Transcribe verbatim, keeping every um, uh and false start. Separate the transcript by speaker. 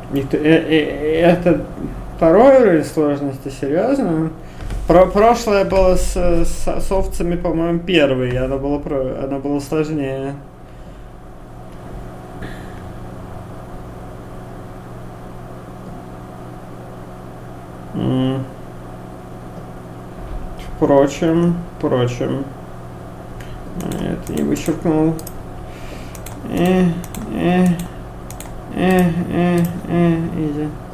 Speaker 1: Никто, э, э, это второй уровень сложности, серьезно? Про, прошлое было с, с, с овцами, по-моему, первый, оно было, про, оно было сложнее. М. Впрочем, впрочем, это не вычеркнул. Э, э, э, э, э, иди.